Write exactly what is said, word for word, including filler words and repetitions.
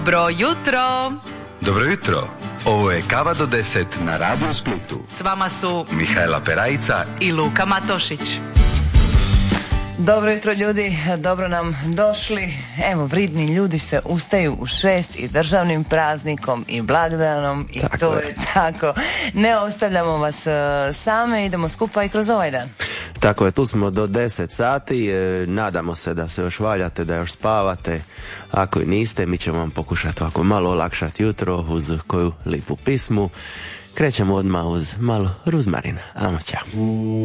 Dobro jutro. Dobro jutro. Ovo je Kava do deset na Radio Splitu. S vama su Mihajla Perajica i Luka Matošić. Dobro jutro ljudi, dobro nam došli. Evo, vridni ljudi se ustaju u šest i državnim praznikom i blagdanom i tako to je. je tako. Ne ostavljamo vas uh, same, idemo skupa i kroz ovaj dan. Tako je, tu smo do deset sati, e, nadamo se da se još valjate, da još spavate. Ako i niste, mi ćemo vam pokušati ovako malo olakšati jutro uz koju lipu pismu. Krećemo odmah uz malo ruzmarina. Amo, ćao.